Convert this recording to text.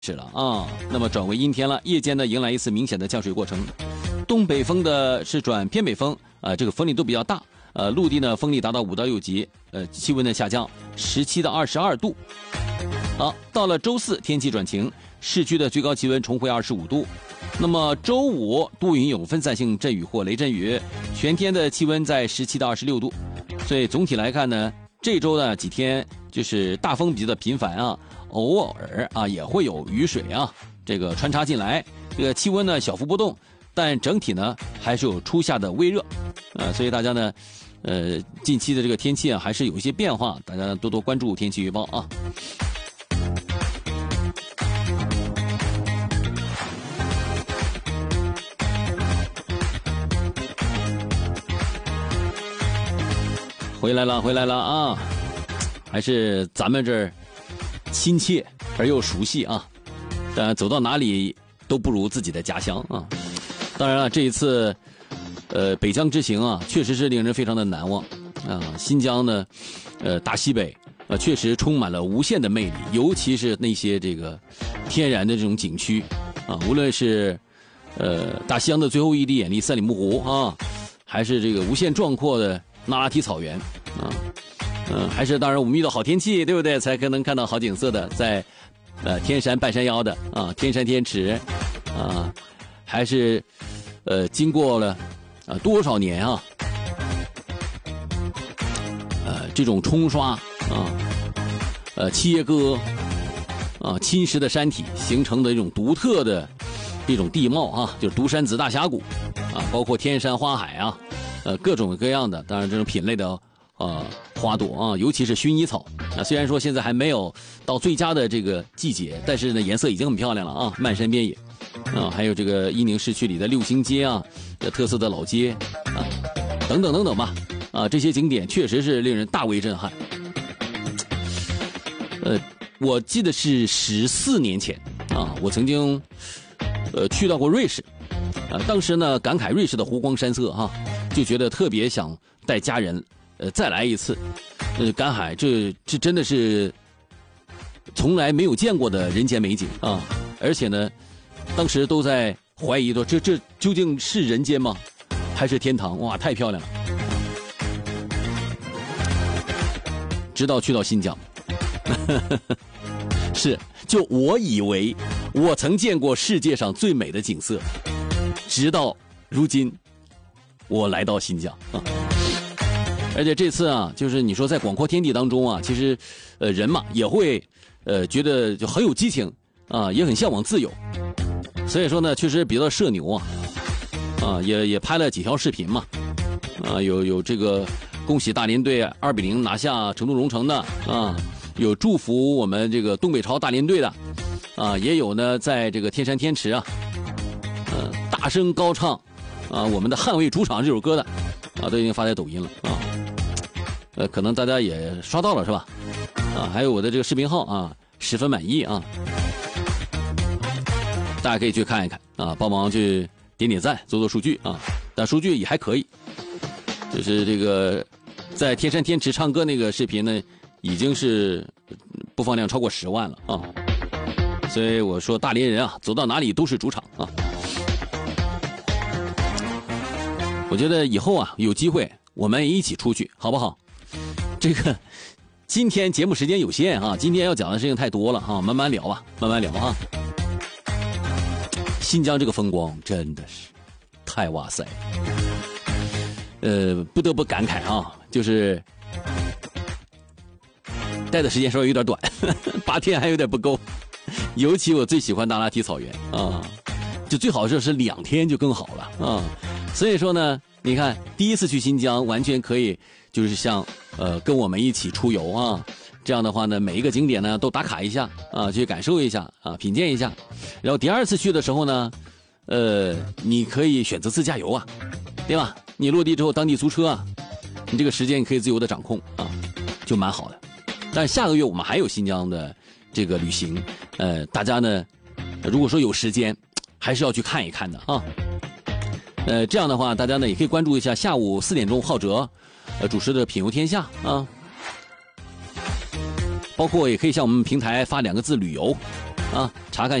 是了啊，那么转为阴天了，夜间呢迎来一次明显的降水过程，东北风的是转偏北风这个风力都比较大，陆地呢风力达到5到6级，气温呢下降17到22度。好，到了周四天气转晴，市区的最高气温重回25度。那么周五多云有分散性阵雨或雷阵雨，全天的气温在17到26度。所以总体来看呢，这周呢几天就是大风比较频繁啊，偶尔也会有雨水这个穿插进来，这个气温呢小幅波动，但整体呢还是有初夏的微热，所以大家呢近期的这个天气还是有一些变化，大家多多关注天气预报啊。回来了啊，还是咱们这儿亲切而又熟悉啊，但走到哪里都不如自己的家乡啊。当然了，这一次北疆之行确实是令人非常的难忘啊。新疆呢大西北确实充满了无限的魅力，尤其是那些这个天然的这种景区无论是大西洋的最后一滴眼泪赛里木湖还是这个无限壮阔的那拉提草原还是当然我们遇到好天气，对不对？才可能看到好景色的，在天山半山腰的天山天池还是经过了多少年这种冲刷切割侵蚀的山体形成的一种独特的这种地貌就是独山子大峡谷包括天山花海各种各样的，当然这种品类的花朵尤其是薰衣草虽然说现在还没有到最佳的这个季节，但是呢颜色已经很漂亮了漫山遍野还有这个伊宁市区里的六星街特色的老街等等等等吧这些景点确实是令人大为震撼。我记得是14年前我曾经去到过瑞士当时呢感慨瑞士的湖光山色就觉得特别想带家人再来一次，感慨这真的是从来没有见过的人间美景而且呢当时都在怀疑说这究竟是人间吗还是天堂，哇太漂亮了。直到去到新疆是就我以为我曾见过世界上最美的景色，直到如今我来到新疆而且这次就是你说在广阔天地当中其实人嘛也会觉得就很有激情也很向往自由，所以说呢确实比较社牛也拍了几条视频嘛有这个恭喜大连队2-0拿下成都蓉城的有祝福我们这个东北超大连队的也有呢在这个天山天池大声高唱我们的捍卫主场这首歌的都已经发在抖音了可能大家也刷到了是吧还有我的这个视频号10分满意大家可以去看一看帮忙去点赞做数据但数据也还可以，就是这个在天山天池唱歌那个视频呢已经是播放量超过10万了所以我说大连人走到哪里都是主场我觉得以后有机会我们一起出去好不好？这个今天节目时间有限今天要讲的事情太多了慢慢聊慢慢聊新疆这个风光真的是太哇塞不得不感慨就是待的时间稍微有点短8天还有点不够，尤其我最喜欢那拉提草原就最好是2天就更好了所以说呢你看第一次去新疆完全可以就是像跟我们一起出游这样的话呢每一个景点呢都打卡一下去感受一下品鉴一下，然后第二次去的时候呢你可以选择自驾游对吧？你落地之后当地租车你这个时间你可以自由的掌控就蛮好的。但是下个月我们还有新疆的这个旅行大家呢如果说有时间还是要去看一看的这样的话大家呢也可以关注一下下午4点钟浩哲主持的品游天下包括也可以向我们平台发2个字旅游